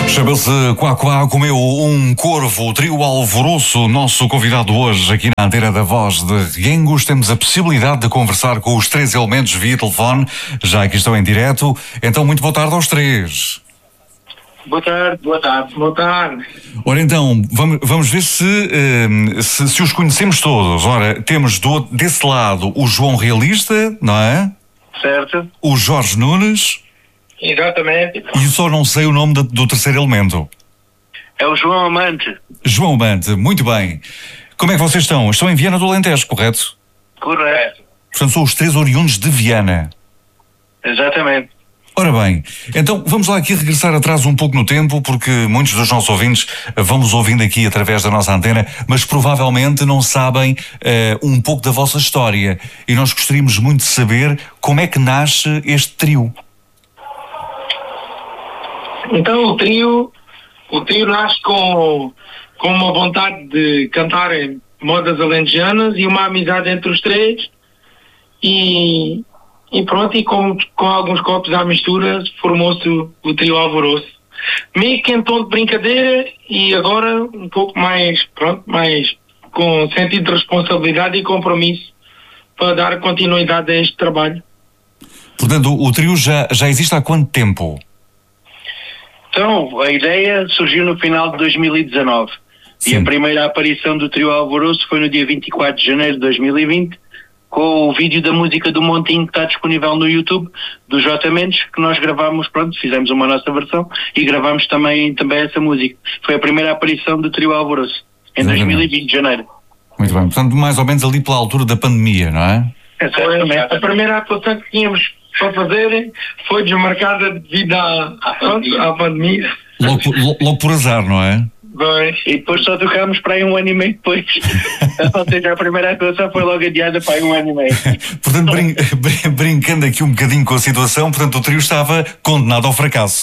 Chama-se Quá Quá, comeu um corvo, o trio Alvoroço, nosso convidado hoje aqui na Antena da Voz de Reguengos. Temos a possibilidade de conversar com os três elementos via telefone, já que estão em direto. Então, muito boa tarde aos três. Boa tarde, boa tarde, boa tarde. Ora então, vamos ver se os conhecemos todos. Ora, temos desse lado o João Realista, não é? Certo. O Jorge Nunes. Exatamente. E só não sei o nome do terceiro elemento. É o João Amante. João Amante, muito bem. Como é que vocês estão? Estão em Viana do Alentejo, correto? Correto. Portanto, são os três oriundos de Viana. Exatamente. Ora bem, então vamos lá aqui regressar atrás um pouco no tempo, porque muitos dos nossos ouvintes vão-nos ouvindo aqui através da nossa antena, mas provavelmente não sabem um pouco da vossa história. E nós gostaríamos muito de saber como é que nasce este trio. Então o trio nasce com uma vontade de cantar em modas alentejanas e uma amizade entre os três e pronto, e com alguns copos à mistura formou-se o trio Alvoroço. Meio que em tom de brincadeira e agora um pouco mais com sentido de responsabilidade e compromisso para dar continuidade a este trabalho. Portanto, o trio já existe há quanto tempo? Então, a ideia surgiu no final de 2019. Sim. E a primeira aparição do trio Alvoroço foi no dia 24 de janeiro de 2020, com o vídeo da música do Montinho que está disponível no YouTube, do J. Mendes, que nós gravámos, fizemos uma nossa versão e gravámos também essa música. Foi a primeira aparição do trio Alvoroço, em 2020 de janeiro. Muito bem, portanto, mais ou menos ali pela altura da pandemia, não é? Exatamente. A primeira atuação que tínhamos para fazer foi desmarcada devido à pandemia. Logo por azar, não é? Bem, e depois só tocámos para aí um ano e meio depois. Ou seja, a primeira atuação foi logo adiada para aí um ano e meio. Portanto, brincando aqui um bocadinho com a situação, portanto, o trio estava condenado ao fracasso.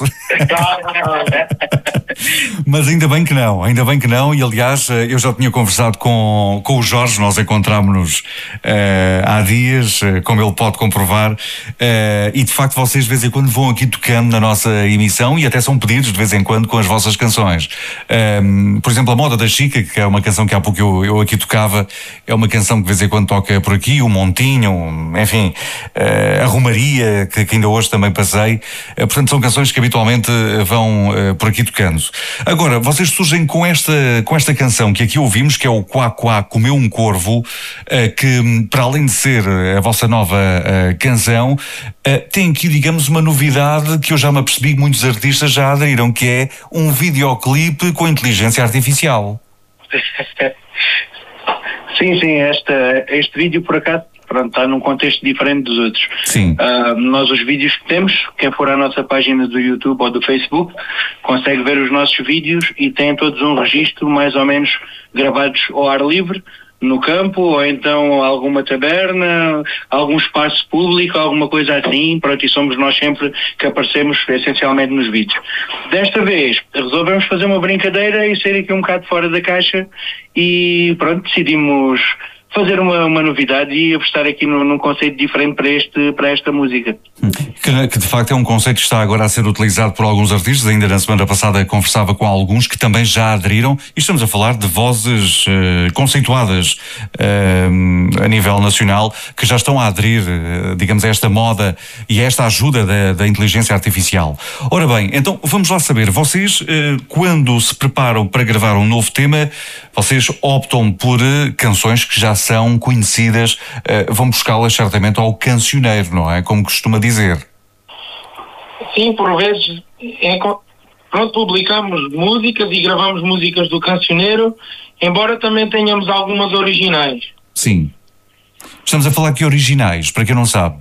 Mas ainda bem que não, e aliás, eu já tinha conversado com o Jorge, nós encontrámos-nos há dias, como ele pode comprovar, e de facto vocês de vez em quando vão aqui tocando na nossa emissão e até são pedidos de vez em quando com as vossas canções. Por exemplo, a Moda da Chica, que é uma canção que há pouco eu aqui tocava, é uma canção que de vez em quando toca por aqui, o Montinho, enfim, a Romaria, que ainda hoje também passei. Portanto, são canções que habitualmente vão por aqui tocando. Agora, vocês surgem com esta canção que aqui ouvimos, que é o Quá Quá, comeu um corvo, que para além de ser a vossa nova canção, tem aqui, digamos, uma novidade que eu já me apercebi que muitos artistas já aderiram, que é um videoclipe com inteligência artificial. Sim, este vídeo por acaso está num contexto diferente dos outros. Sim. Nós os vídeos que temos, quem for à nossa página do YouTube ou do Facebook, consegue ver os nossos vídeos e têm todos um registro mais ou menos gravados ao ar livre, no campo, ou então alguma taberna, algum espaço público, alguma coisa assim, pronto, e somos nós sempre que aparecemos essencialmente nos vídeos. Desta vez resolvemos fazer uma brincadeira e ser aqui um bocado fora da caixa e pronto, decidimos fazer uma novidade e apostar aqui num conceito diferente para esta música. Que de facto é um conceito que está agora a ser utilizado por alguns artistas. Ainda na semana passada conversava com alguns que também já aderiram, e estamos a falar de vozes conceituadas a nível nacional, que já estão a aderir, digamos, a esta moda e a esta ajuda da inteligência artificial. Ora bem, então vamos lá saber, vocês quando se preparam para gravar um novo tema, vocês optam por canções que já são conhecidas, vão buscá-las certamente ao cancioneiro, não é? Como costuma dizer. Sim, por vezes publicamos músicas e gravamos músicas do cancioneiro, embora também tenhamos algumas originais. Sim. Estamos a falar aqui originais, para quem não sabe.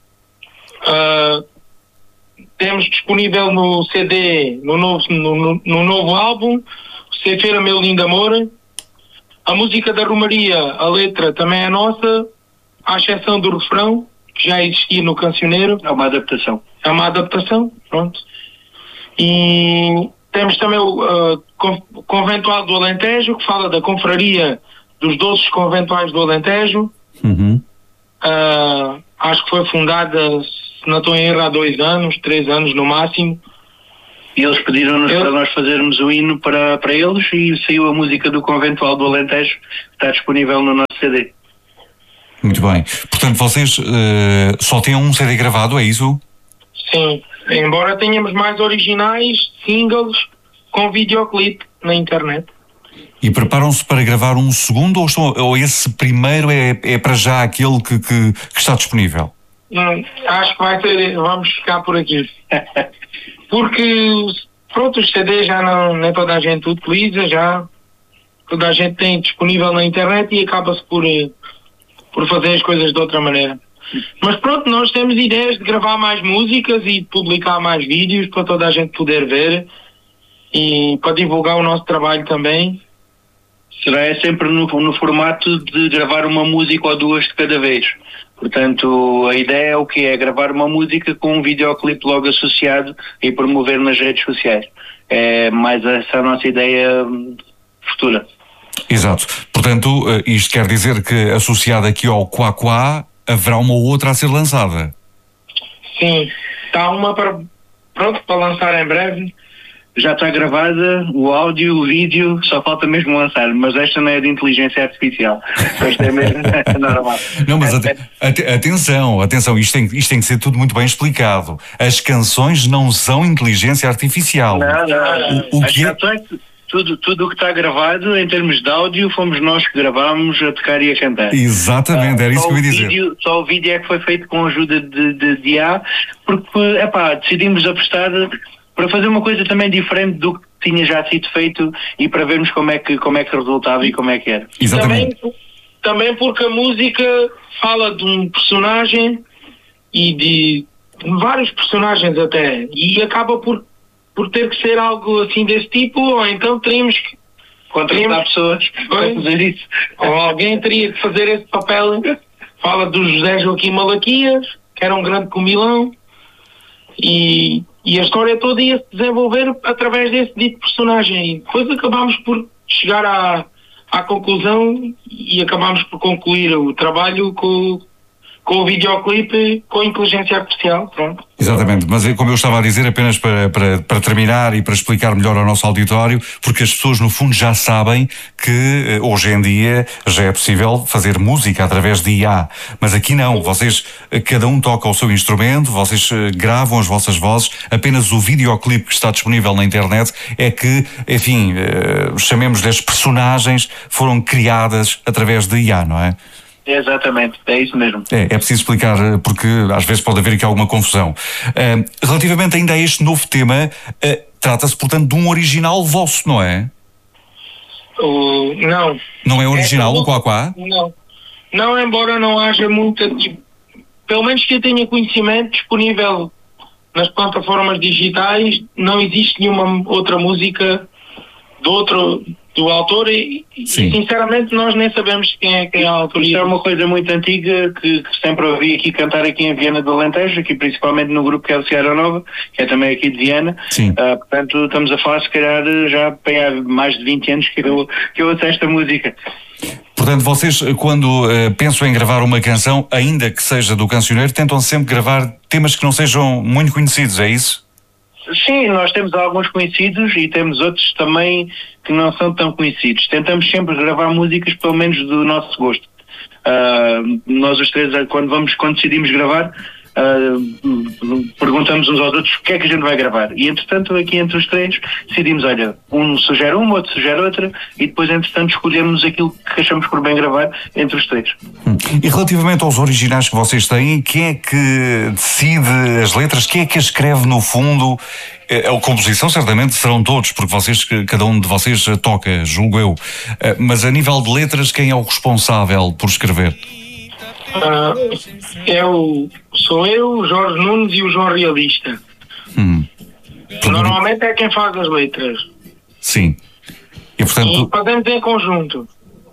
Temos disponível no CD, no novo álbum, Se Feira Meu Lindo Amor. A música da Romaria, a letra também é nossa, à exceção do refrão, que já existia no cancioneiro. É uma adaptação, pronto. E temos também o Conventual do Alentejo, que fala da confraria dos Doces Conventuais do Alentejo. Acho que foi fundada, se não estou em erro, há 2 anos, 3 anos no máximo. E eles pediram-nos para nós fazermos o hino para eles e saiu a música do Conventual do Alentejo, que está disponível no nosso CD. Muito bem. Portanto, vocês só têm um CD gravado, é isso? Sim. Embora tenhamos mais originais, singles, com videoclipe na internet. E preparam-se para gravar um segundo ou esse primeiro é para já aquele que está disponível? Acho que vamos ficar por aqui. Porque, pronto, os CDs já nem toda a gente utiliza, já toda a gente tem disponível na internet e acaba-se por fazer as coisas de outra maneira. Mas pronto, nós temos ideias de gravar mais músicas e de publicar mais vídeos para toda a gente poder ver e para divulgar o nosso trabalho também. Será sempre no formato de gravar uma música ou duas de cada vez. Portanto, a ideia é o que é gravar uma música com um videoclipe logo associado e promover nas redes sociais. É mais essa a nossa ideia futura. Exato. Portanto, isto quer dizer que associado aqui ao Quá Quá haverá uma outra a ser lançada. Sim, está uma para lançar em breve. Já está gravada, o áudio, o vídeo, só falta mesmo lançar, mas esta não é de inteligência artificial. Esta é mesmo normal. Não, mas atenção, isto tem que ser tudo muito bem explicado. As canções não são inteligência artificial. Não. As canções, tudo o que está gravado, em termos de áudio, fomos nós que gravámos a tocar e a cantar. Exatamente, era isso que eu ia dizer. Só o vídeo é que foi feito com a ajuda de IA, porque, decidimos apostar para fazer uma coisa também diferente do que tinha já sido feito e para vermos como é que resultava e como é que era. Exatamente. Também porque a música fala de um personagem e de vários personagens até, e acaba por ter que ser algo assim desse tipo, ou então teríamos que contratar pessoas para fazer isso. Ou alguém teria que fazer esse papel. Fala do José Joaquim Malaquias, que era um grande comilão, e a história toda ia se desenvolver através desse dito personagem. E depois acabámos por chegar à conclusão e acabámos por concluir o trabalho com o videoclipe com inteligência artificial, pronto. Exatamente, mas como eu estava a dizer, apenas para terminar e para explicar melhor ao nosso auditório, porque as pessoas no fundo já sabem que hoje em dia já é possível fazer música através de IA, mas aqui não, vocês, cada um toca o seu instrumento, vocês gravam as vossas vozes, apenas o videoclipe que está disponível na internet é que, enfim, chamemos-lhe as personagens, foram criadas através de IA, não é? Exatamente, é isso mesmo. É preciso explicar, porque às vezes pode haver aqui alguma confusão. Relativamente ainda a este novo tema, trata-se, portanto, de um original vosso, não é? Não. Não é original o Quá Quá? Não, embora não haja muita, pelo menos que eu tenha conhecimento disponível nas plataformas digitais, não existe nenhuma outra música do autor e sinceramente nós nem sabemos quem é a autoria. Isto é uma coisa muito antiga que sempre ouvi aqui cantar aqui em Viana do Alentejo, aqui principalmente no grupo que é o Seara Nova, que é também aqui de Viana. Portanto, estamos a falar se calhar já há mais de 20 anos que eu ouço esta música. Portanto, vocês quando pensam em gravar uma canção, ainda que seja do cancioneiro, tentam sempre gravar temas que não sejam muito conhecidos, é isso? Sim, nós temos alguns conhecidos e temos outros também que não são tão conhecidos. Tentamos sempre gravar músicas pelo menos do nosso gosto. Nós os três, quando decidimos gravar, perguntamos uns aos outros o que é que a gente vai gravar. E entretanto aqui entre os três decidimos, olha, um sugere uma, outro sugere outra e depois entretanto escolhemos aquilo que achamos por bem gravar entre os três. E relativamente aos originais que vocês têm, quem é que decide as letras? Quem é que as escreve no fundo? A composição certamente serão todos, porque cada um de vocês toca, julgo eu. Mas a nível de letras, quem é o responsável por escrever? Sou eu, o Jorge Nunes e o João Realista. Normalmente é quem faz as letras. Sim. E portanto... E fazemos em conjunto.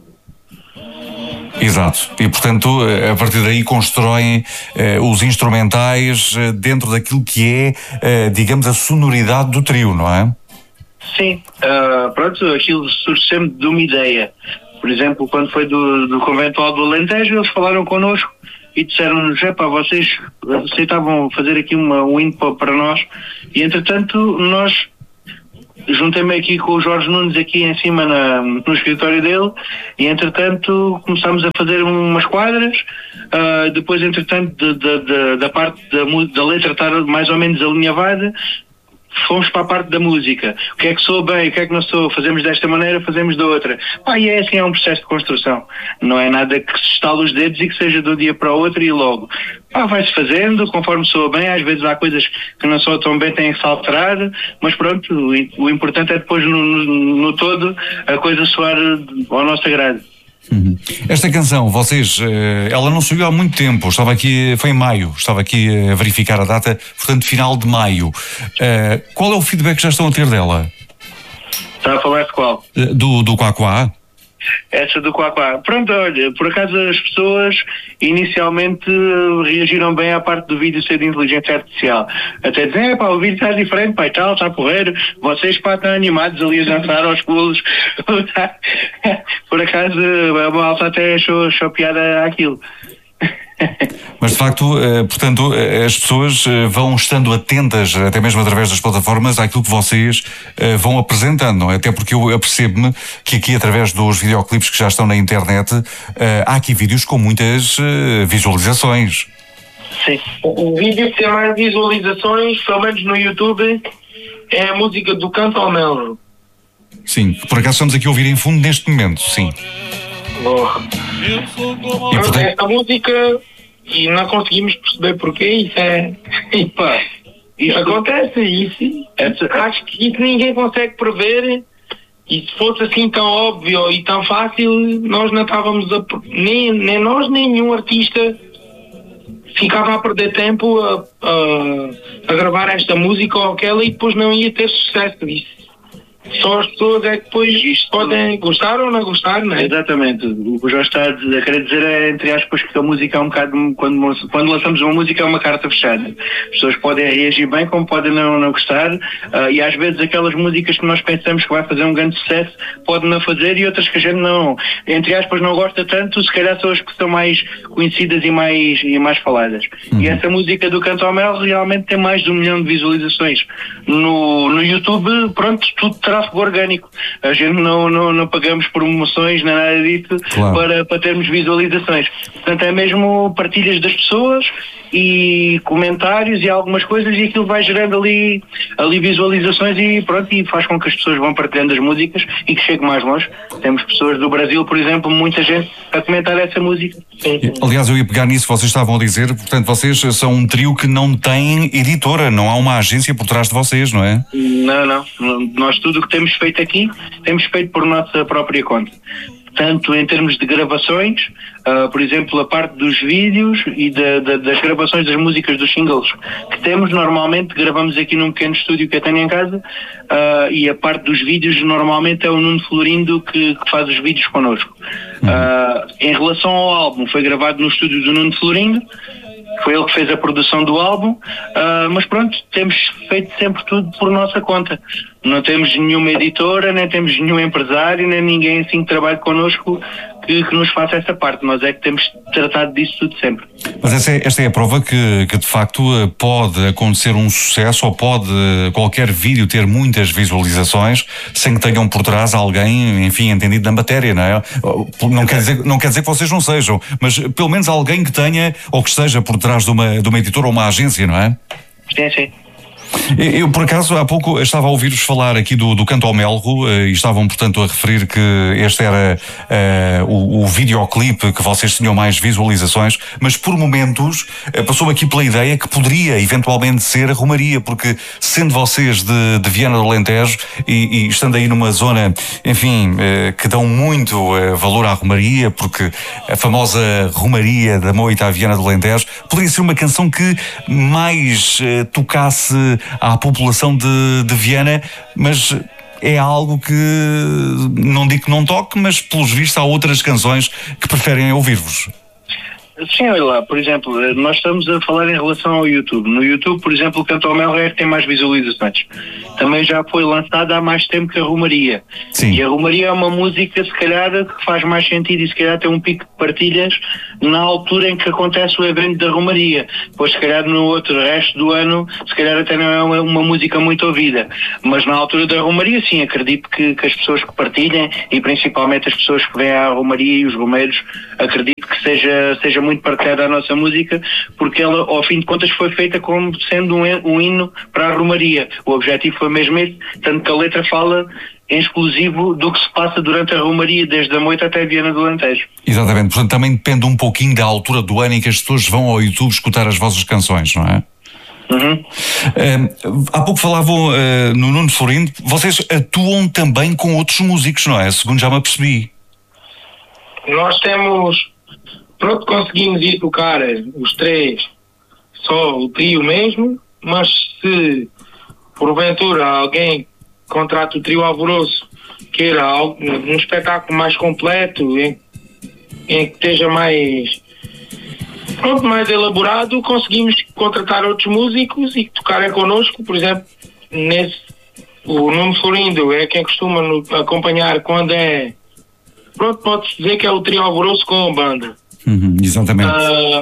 Exato. E portanto, a partir daí constroem os instrumentais dentro daquilo que é, digamos, a sonoridade do trio, não é? Sim. Pronto, aquilo surge sempre de uma ideia. Por exemplo, quando foi do Conventual do Alentejo, eles falaram connosco e disseram-nos, vocês aceitavam fazer aqui uma win para nós, e entretanto nós juntei-me aqui com o Jorge Nunes aqui em cima no escritório dele, e entretanto começámos a fazer umas quadras. Depois entretanto da parte da letra estar mais ou menos alinhavada, fomos para a parte da música. O que é que soa bem, o que é que não soa, fazemos desta maneira, fazemos da outra. E é assim, é um processo de construção. Não é nada que se estale os dedos e que seja de um dia para o outro e logo. Vai-se fazendo, conforme soa bem. Às vezes há coisas que não soam tão bem, têm que se alterar, mas pronto, o importante é depois no todo a coisa soar ao nosso agrado. Esta canção, ela não saiu há muito tempo, foi em maio, estava aqui a verificar a data, portanto final de maio. Qual é o feedback que já estão a ter dela? Está a falar de qual? Do Quaquá? Essa do Quaquá. Pronto, olha, por acaso as pessoas inicialmente reagiram bem à parte do vídeo ser de inteligência artificial. Até dizem, o vídeo está diferente, está porreiro, vocês estão animados ali a dançar aos pulos. Por acaso a malta até achou piada àquilo. Mas de facto, portanto, as pessoas vão estando atentas, até mesmo através das plataformas, àquilo que vocês vão apresentando, não é? Até porque eu apercebo-me que aqui, através dos videoclipes que já estão na internet, há aqui vídeos com muitas visualizações. Sim. O vídeo que tem mais visualizações, pelo menos no YouTube, é a música do Canto ao Mel. Sim, por acaso estamos aqui a ouvir em fundo neste momento, sim. Boa. E portanto... Esta música, e não conseguimos perceber porquê, isso acontece, acho que isso ninguém consegue prever, e se fosse assim tão óbvio e tão fácil, nós não estávamos nem nós, nem nenhum artista ficava a perder tempo a gravar esta música ou aquela e depois não ia ter sucesso disso. Só as pessoas é que depois podem gostar ou não gostar, não é? Exatamente. O que o Jorge está a querer dizer é, entre aspas, que a música é um bocado, quando lançamos uma música é uma carta fechada. As pessoas podem reagir bem como podem não gostar, e às vezes aquelas músicas que nós pensamos que vai fazer um grande sucesso podem não fazer, e outras que a gente não, entre aspas, não gosta tanto, se calhar são as que são mais conhecidas e mais faladas. E essa música do Canto ao Mel realmente tem mais de 1 milhão de visualizações. No YouTube, pronto, tudo tráfego orgânico. A gente não pagamos promoções nem nada disso, claro, para termos visualizações. Portanto, é mesmo partilhas das pessoas e comentários e algumas coisas, e aquilo vai gerando ali visualizações e pronto, e faz com que as pessoas vão partilhando as músicas e que chegue mais longe. Temos pessoas do Brasil, por exemplo, muita gente a comentar essa música. Aliás, eu ia pegar nisso que vocês estavam a dizer, portanto, vocês são um trio que não tem editora, não há uma agência por trás de vocês, não é? Não. Nós tudo o que temos feito aqui, temos feito por nossa própria conta. Tanto em termos de gravações, por exemplo, a parte dos vídeos e das gravações das músicas dos singles que temos, normalmente gravamos aqui num pequeno estúdio que eu tenho em casa, e a parte dos vídeos normalmente é o Nuno Florindo que faz os vídeos connosco. Em relação ao álbum, foi gravado no estúdio do Nuno Florindo, foi ele que fez a produção do álbum, mas pronto, temos feito sempre tudo por nossa conta. Não temos nenhuma editora, nem temos nenhum empresário, nem ninguém assim que trabalhe connosco que nos faça essa parte. Nós é que temos tratado disso tudo sempre. Mas esta é a prova que de facto pode acontecer um sucesso, ou pode qualquer vídeo ter muitas visualizações sem que tenham por trás alguém, enfim, entendido da matéria, não é? Não quer dizer que vocês não sejam, mas pelo menos alguém que tenha ou que esteja por trás de uma editora ou uma agência, não é? Sim. Eu, por acaso, há pouco estava a ouvir-vos falar aqui do Canto ao Melro, e estavam, portanto, a referir que este era o videoclipe que vocês tinham mais visualizações, mas por momentos passou-me aqui pela ideia que poderia eventualmente ser a Romaria, porque sendo vocês de Viana do Alentejo e estando aí numa zona, enfim, que dão muito valor à Romaria, porque a famosa Romaria da Moita à Viana do Alentejo poderia ser uma canção que mais tocasse à população de Viana, mas é algo que não digo que não toque, mas pelos vistos há outras canções que preferem ouvir-vos. Sim, olha lá, por exemplo, nós estamos a falar em relação ao YouTube. No YouTube, por exemplo, o Canto ao Mel é que tem mais visualizações. Também já foi lançada há mais tempo que a Romaria. Sim. E a Romaria é uma música, se calhar, que faz mais sentido e se calhar tem um pico de partilhas na altura em que acontece o evento da Romaria. Pois se calhar no outro resto do ano, se calhar até não é uma música muito ouvida. Mas na altura da Romaria, sim, acredito que as pessoas que partilhem, e principalmente as pessoas que vêm à Romaria e os romeiros, acredito que seja muito partilhada a nossa música, porque ela, ao fim de contas, foi feita como sendo um hino para a Romaria. O objetivo foi mesmo esse, tanto que a letra fala em exclusivo do que se passa durante a Romaria, desde a Moita até a Viana do Alentejo. Exatamente, portanto também depende um pouquinho da altura do ano em que as pessoas vão ao YouTube escutar as vossas canções, não é? Uhum. Há pouco falavam no Nuno Florindo, vocês atuam também com outros músicos, não é? Segundo já me apercebi. Nós conseguimos ir tocar os três, só o trio mesmo, mas se porventura alguém contrata o trio Alvoroço, queira um espetáculo mais completo, em que esteja mais elaborado, conseguimos contratar outros músicos e tocarem connosco. Por exemplo, o Nuno Florindo é quem costuma nos acompanhar quando é, pode-se dizer que é o trio Alvoroço com a banda. Exatamente.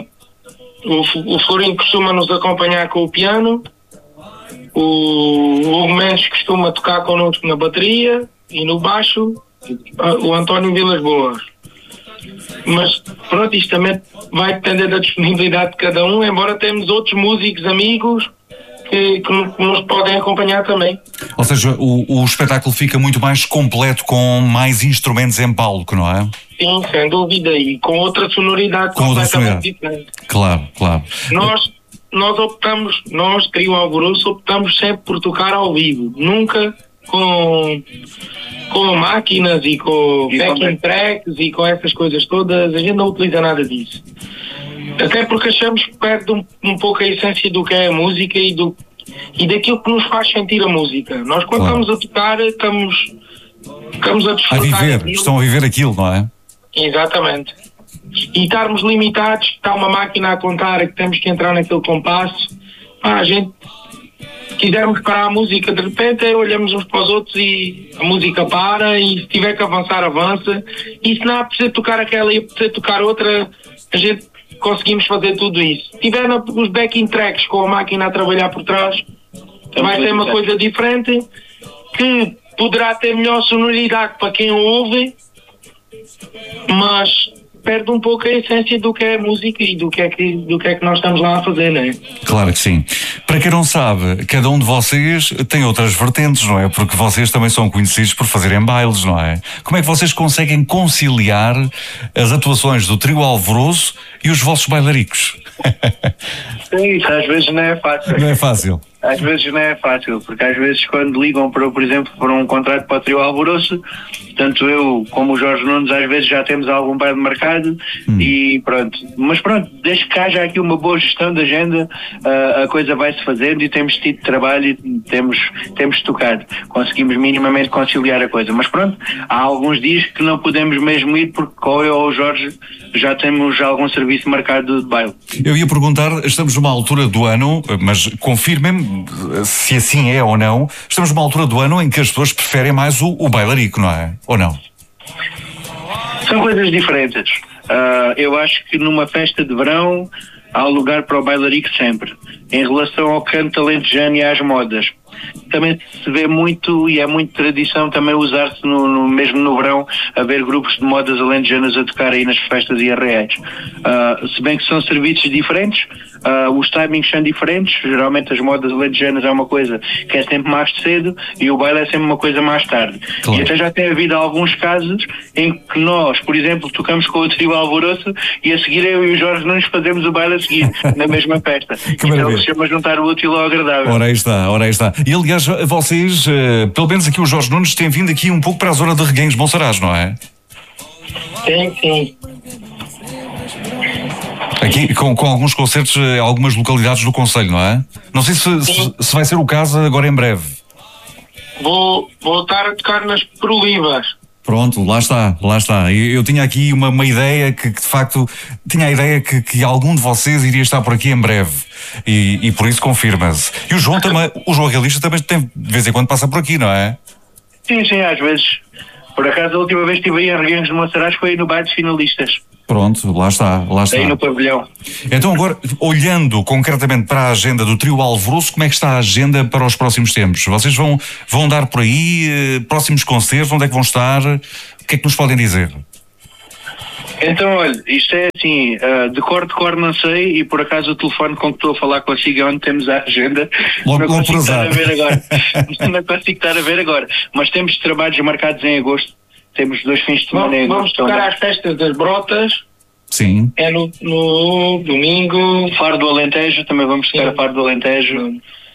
O Florindo costuma nos acompanhar com o piano, o Hugo Mendes costuma tocar connosco na bateria e no baixo, o António Vilas Boas. Mas pronto, isto também vai depender da disponibilidade de cada um, embora temos outros músicos, amigos que nos podem acompanhar também. Ou seja, o espetáculo fica muito mais completo com mais instrumentos em palco, não é? Sim, sem dúvida, e com outra sonoridade completamente diferente. Claro. Nós, Trio Alvoroço, optamos sempre por tocar ao vivo, nunca com máquinas e com backing tracks e com essas coisas todas. A gente não utiliza nada disso. Até porque achamos que perde um pouco a essência do que é a música e daquilo que nos faz sentir a música. Nós quando estamos a tocar, estamos a desfrutar. Estão a viver aquilo, não é? Exatamente. E estarmos limitados, está uma máquina a contar que temos que entrar naquele compasso. A gente, se quisermos parar a música, de repente olhamos uns para os outros e a música para, e se tiver que avançar, avança. E se não há precisar tocar aquela e precisar tocar outra, a gente conseguimos fazer tudo isso. Se tiver os backing tracks com a máquina a trabalhar por trás, vai ser uma coisa diferente, que poderá ter melhor sonoridade para quem ouve, mas perde um pouco a essência do que é música e do que é que nós estamos lá a fazer, não é? Claro que sim. Para quem não sabe, cada um de vocês tem outras vertentes, não é? Porque vocês também são conhecidos por fazerem bailes, não é? Como é que vocês conseguem conciliar as atuações do Trio Alvoroço e os vossos bailaricos? Sim, isso às vezes não é fácil. Não é fácil. Às vezes não é fácil, porque às vezes quando ligam para, por exemplo, para um contrato para o Trio Alvoroço, tanto eu como o Jorge Nunes às vezes já temos algum baile marcado e pronto. Mas pronto, desde que haja aqui uma boa gestão da agenda, a coisa vai-se fazendo e temos tido trabalho e temos tocado. Conseguimos minimamente conciliar a coisa. Mas pronto, há alguns dias que não podemos mesmo ir porque ou eu ou o Jorge já temos algum serviço marcado de baile. Eu ia perguntar, estamos numa altura do ano, mas confirmem-me se assim é ou não, estamos numa altura do ano em que as pessoas preferem mais o bailarico, não é? Ou não? São coisas diferentes. Eu acho que numa festa de verão há lugar para o bailarico sempre. Em relação ao canto alentejano e às modas, também se vê muito, e é muito tradição também usar-se mesmo no verão, haver grupos de modas alentejanas a tocar aí nas festas e arraiais. Se bem que são serviços diferentes, os timings são diferentes. Geralmente as modas alentejanas é uma coisa que é sempre mais cedo e o baile é sempre uma coisa mais tarde. Claro. E até já tem havido alguns casos em que nós, por exemplo, tocamos com o Trio Alvoroço e a seguir eu e o Jorge Nunes fazemos o baile a seguir, na mesma festa. Então se chama juntar o útil ao agradável. Ora aí está. E aliás, vocês, pelo menos aqui o Jorge Nunes, têm vindo aqui um pouco para a zona de Reguengos Monsaraz, não é? Sim. Aqui com alguns concertos em algumas localidades do concelho, não é? Não sei se vai ser o caso agora em breve. Vou estar a tocar nas Prolivas. Pronto, lá está, lá está. Eu tinha aqui uma ideia que de facto, tinha a ideia que algum de vocês iria estar por aqui em breve. E por isso confirma-se. E o João também, o João Realista também tem, de vez em quando passa por aqui, não é? Sim, às vezes. Por acaso, a última vez que estive aí em Reguengos de Monsaraz foi no bar dos finalistas. Pronto, lá está, lá está. Aí no pavilhão. Então agora, olhando concretamente para a agenda do Trio Alvoroço, como é que está a agenda para os próximos tempos? Vocês vão dar por aí, próximos concertos, onde é que vão estar? O que é que nos podem dizer? Então, olha, isto é assim, de cor não sei, e por acaso o telefone com que estou a falar consigo é onde temos a agenda. Logo não consigo estar azar. a ver agora. Não consigo estar a ver agora. Mas temos trabalhos marcados em agosto. Temos 2 fins de semana em agosto. Vamos tocar às festas das Brotas. Sim. É no domingo. Faro do Alentejo, também vamos tocar a Faro do Alentejo.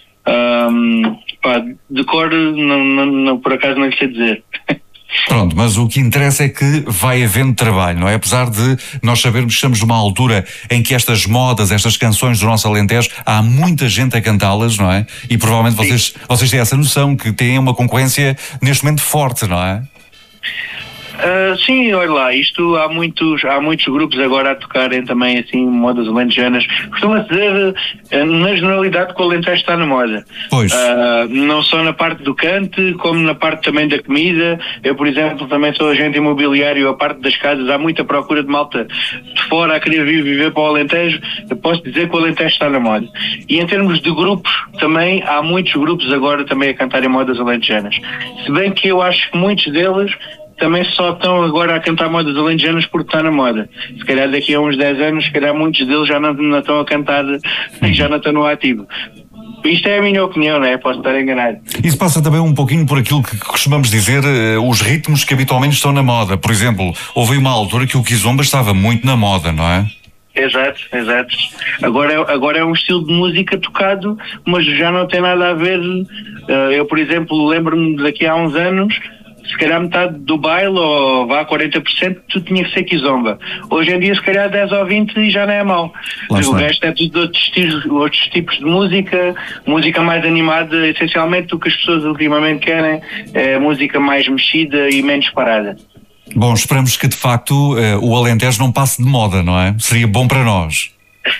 De cor, não, por acaso não lhe sei dizer. Pronto, mas o que interessa é que vai havendo trabalho, não é? Apesar de nós sabermos que estamos numa altura em que estas modas, estas canções do nosso Alentejo, há muita gente a cantá-las, não é? E provavelmente vocês têm essa noção que têm uma concorrência neste momento forte, não é? Sim, olha lá, isto há muitos grupos agora a tocarem também assim modas alentejanas. Costuma-se dizer, na generalidade, que o Alentejo está na moda. Pois. Não só na parte do cante, como na parte também da comida. Eu, por exemplo, também sou agente imobiliário, a parte das casas, há muita procura de malta de fora a querer viver para o Alentejo. Eu posso dizer que o Alentejo está na moda. E em termos de grupos, também há muitos grupos agora também a cantarem modas alentejanas. Se bem que eu acho que muitos deles também só estão agora a cantar modas alentejanas porque está na moda. Se calhar daqui a uns 10 anos, se calhar muitos deles já não estão a cantar e já não estão no ativo. Isto é a minha opinião, não é? Posso estar enganado. Isso passa também um pouquinho por aquilo que costumamos dizer, os ritmos que habitualmente estão na moda. Por exemplo, houve uma altura que o kizomba estava muito na moda, não é? Exato. Agora é um estilo de música tocado, mas já não tem nada a ver. Eu, por exemplo, lembro-me daqui a uns anos, se calhar metade do baile, ou vá 40%, tudo tinha que ser kizomba. Hoje em dia, se calhar 10 ou 20 e já não é mau. O resto é tudo outros tipos de música mais animada. Essencialmente o que as pessoas ultimamente querem é música mais mexida e menos parada. Bom, esperamos que de facto o Alentejo não passe de moda, não é? Seria bom para nós.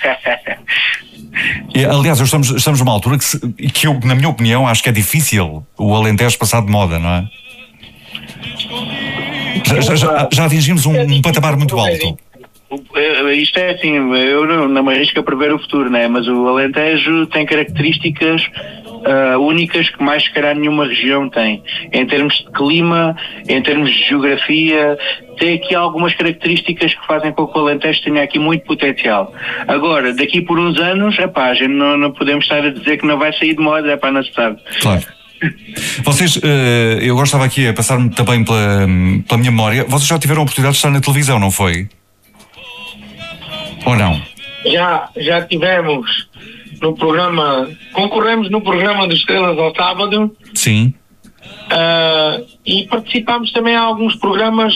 Aliás, estamos numa altura que eu, na minha opinião, acho que é difícil o Alentejo passar de moda, não é? Já atingimos um patamar muito alto. Isto é assim, eu não me arrisco a prever o futuro, né? Mas o Alentejo tem características únicas que mais se calhar nenhuma região tem. Em termos de clima, em termos de geografia, tem aqui algumas características que fazem com que o Alentejo tenha aqui muito potencial. Agora, daqui por uns anos, a gente não podemos estar a dizer que não vai sair de moda, não se sabe. Claro. Vocês, eu gostava aqui a passar-me também pela minha memória, vocês já tiveram a oportunidade de estar na televisão, não foi? Ou não? Já tivemos no programa, concorremos no programa dos Estrelas ao sábado. Sim. E participámos também em alguns programas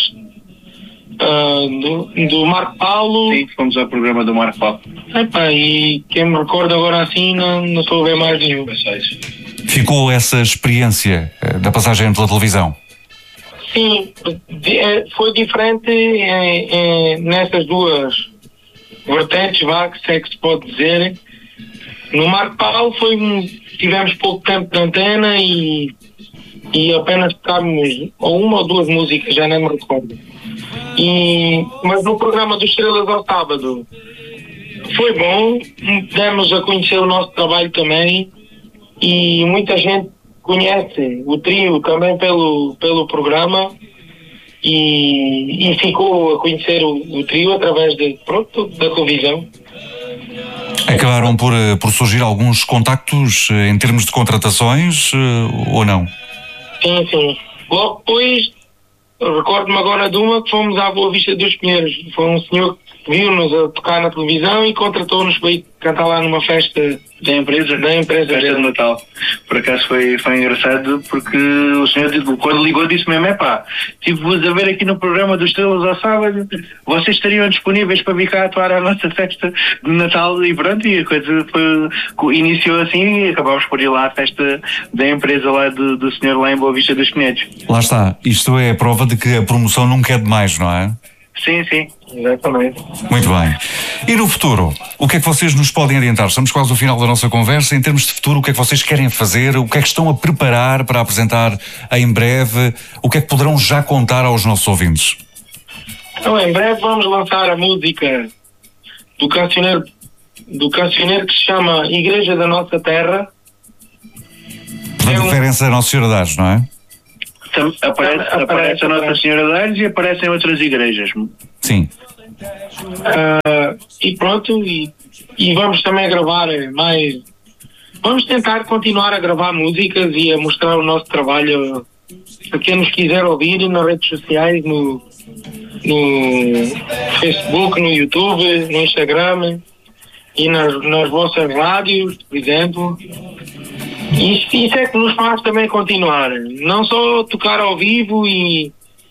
do Marco Paulo. Sim, fomos ao programa do Marco Paulo. E quem me recorda agora assim, não estou a ver mais nenhum. Ficou essa experiência da passagem pela televisão? Sim, foi diferente nessas duas vertentes, que é que se pode dizer. No Marco Paulo tivemos pouco tempo de antena e apenas tocámos uma ou duas músicas, já nem me recordo. Mas no programa dos Estrelas ao sábado foi bom, demos a conhecer o nosso trabalho também. E muita gente conhece o trio também pelo programa e ficou a conhecer o trio através da televisão. Acabaram por surgir alguns contactos em termos de contratações ou não? Sim. Logo depois, recordo-me agora de uma que fomos à Boa Vista dos Pinheiros. Foi um senhor que viu-nos a tocar na televisão e contratou-nos para ir cantar lá numa festa da empresa festa de Natal. Por acaso foi engraçado, porque o senhor, quando ligou, disse mesmo: tive-vos a ver aqui no programa dos Estrelas ao sábado, vocês estariam disponíveis para vir cá atuar à nossa festa de Natal? E pronto, e a coisa iniciou assim e acabámos por ir lá à festa da empresa lá do senhor lá em Boa Vista dos Penedos. Lá está, isto é a prova de que a promoção nunca é demais, não é? Sim, exatamente. Muito bem. E no futuro, o que é que vocês nos podem orientar? Estamos quase no final da nossa conversa. Em termos de futuro, o que é que vocês querem fazer? O que é que estão a preparar para apresentar em breve? O que é que poderão já contar aos nossos ouvintes? Então, em breve vamos lançar a música do cancioneiro que se chama Igreja da Nossa Terra. Portanto, referência a Nossa Senhora de Ares, não é? Aparece a Nossa Senhora de Ares e aparecem outras igrejas. Sim. E pronto, e vamos também gravar mais. Vamos tentar continuar a gravar músicas e a mostrar o nosso trabalho a quem nos quiser ouvir nas redes sociais, no Facebook, no YouTube, no Instagram e nas vossas rádios, por exemplo. Isso é que nos faz também continuar, não só tocar ao vivo e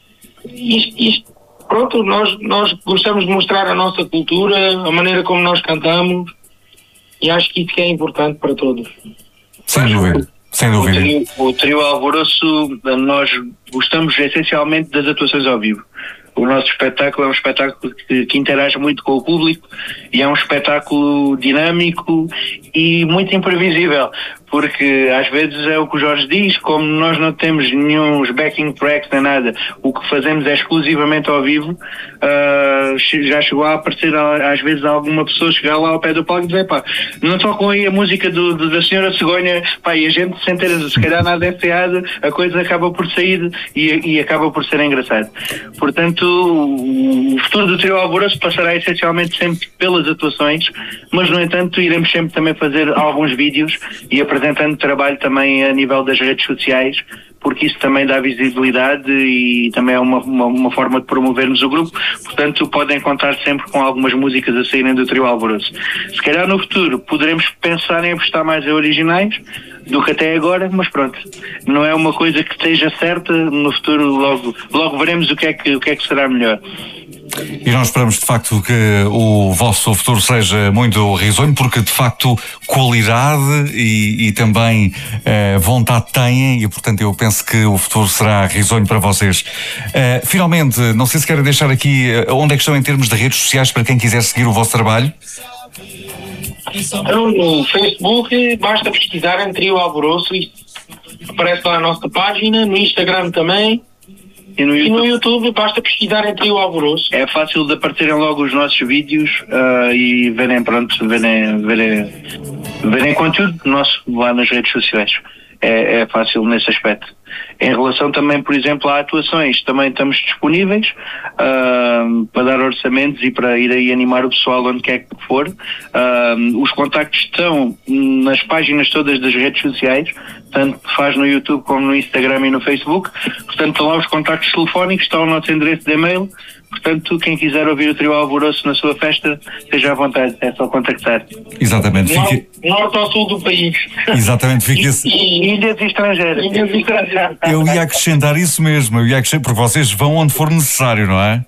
pronto, nós gostamos de mostrar a nossa cultura, a maneira como nós cantamos, e acho que isso que é importante para todos. Sem dúvida. Sem dúvida. O Trio Alvoroço, nós gostamos essencialmente das atuações ao vivo. O nosso espetáculo é um espetáculo que interage muito com o público e é um espetáculo dinâmico e muito imprevisível, porque às vezes é o que o Jorge diz, como nós não temos nenhum backing tracks nem nada, o que fazemos é exclusivamente ao vivo. Já chegou a aparecer às vezes alguma pessoa chegar lá ao pé do palco e dizer: não tocam aí a música da Senhora Cegonha, e a gente sem ter se calhar nada enfiado, a coisa acaba por sair e acaba por ser engraçado. Portanto, o futuro do Trio Alvoroço passará essencialmente sempre pelas atuações, mas no entanto iremos sempre também fazer alguns vídeos e apresentando trabalho também a nível das redes sociais, porque isso também dá visibilidade e também é uma forma de promovermos o grupo. Portanto, podem contar sempre com algumas músicas a saírem do Trio Alvoroço. Se calhar no futuro poderemos pensar em apostar mais em originais do que até agora, mas pronto, não é uma coisa que esteja certa. No futuro logo veremos o que é que será melhor. E nós esperamos de facto que o vosso futuro seja muito risonho, porque de facto qualidade e também vontade têm, e portanto eu penso que o futuro será risonho para vocês. Finalmente, não sei se querem deixar aqui onde é que estão em termos de redes sociais para quem quiser seguir o vosso trabalho. Então, no Facebook basta pesquisar em Trio Alvoroço e aparece lá a nossa página, no Instagram também. E no YouTube basta pesquisar em Trio Alvoroço. É fácil de aparecerem logo os nossos vídeos e verem conteúdo nosso lá nas redes sociais. É fácil nesse aspecto. Em relação também, por exemplo, a atuações, também estamos disponíveis para dar orçamentos e para ir aí animar o pessoal onde quer que for. Os contactos estão nas páginas todas das redes sociais, tanto faz no YouTube como no Instagram e no Facebook. Portanto, estão lá os contactos telefónicos, está o nosso endereço de e-mail. Portanto, quem quiser ouvir o Trio Alvoroço na sua festa, esteja à vontade, é só contactar. Exatamente. Norte ao sul do país. Exatamente. E ilhas estrangeiras. Eu ia acrescentar isso mesmo, porque vocês vão onde for necessário, não é?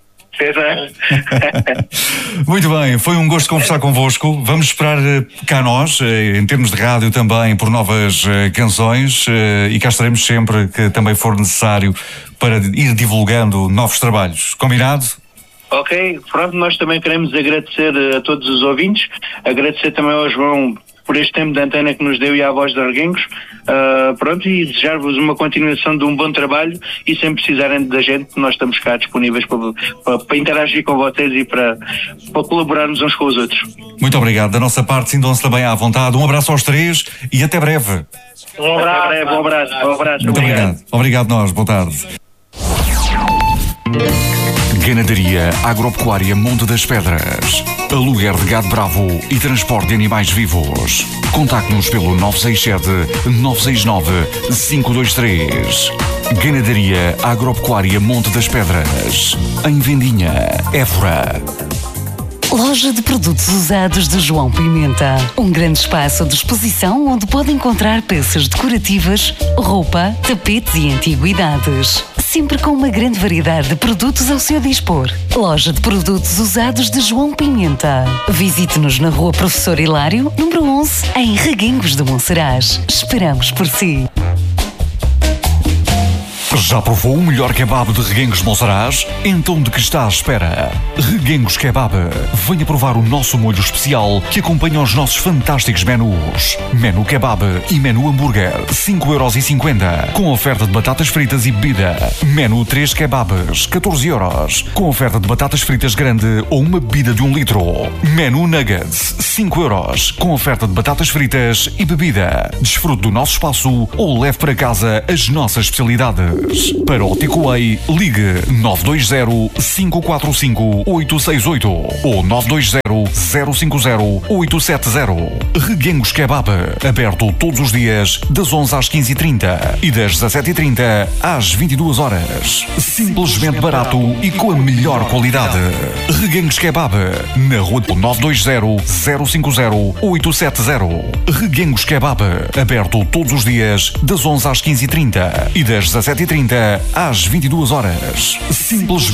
Muito bem, foi um gosto conversar convosco. Vamos esperar cá nós, em termos de rádio também, por novas canções, e cá estaremos sempre que também for necessário para ir divulgando novos trabalhos. Combinado? Ok, pronto, nós também queremos agradecer a todos os ouvintes, agradecer também ao João por este tempo de antena que nos deu e à Voz de Arguengos, e desejar-vos uma continuação de um bom trabalho, e sempre precisarem da gente, nós estamos cá disponíveis para interagir com vocês e para colaborarmos uns com os outros. Muito obrigado. Da nossa parte, sintam-se também à vontade. Um abraço aos três e até breve. Um abraço. Muito obrigado. Obrigado nós. Boa tarde. Ganadaria Agropecuária Monte das Pedras. Aluguer de gado bravo e transporte de animais vivos. Contacte-nos pelo 967-969-523. Ganadaria Agropecuária Monte das Pedras. Em Vendinha, Évora. Loja de produtos usados de João Pimenta. Um grande espaço de exposição onde pode encontrar peças decorativas, roupa, tapetes e antiguidades. Sempre com uma grande variedade de produtos ao seu dispor. Loja de produtos usados de João Pimenta. Visite-nos na Rua Professor Hilário, número 11, em Reguengos de Monsaraz. Esperamos por si. Já provou o melhor kebab de Reguengos de Monsaraz? Então de que está à espera? Reguengos Kebab. Venha provar o nosso molho especial que acompanha os nossos fantásticos menus. Menu Kebab e Menu Hambúrguer, 5,50€, com oferta de batatas fritas e bebida. Menu 3 Kebabs, 14€, com oferta de batatas fritas grande ou uma bebida de 1 litro. Menu Nuggets, 5€, com oferta de batatas fritas e bebida. Desfrute do nosso espaço ou leve para casa as nossas especialidades. Para o takeaway, ligue 920-545-868 ou 920-050-870. Reguengos Kebab, aberto todos os dias das 11 às 15h30 e das 17h30 às 22h. Simplesmente barato e com a melhor qualidade. Reguengos Kebab, na rua 920-050-870. Reguengos Kebab, aberto todos os dias das 11 às 15h30 e das 17h30 às 22h. Simplesmente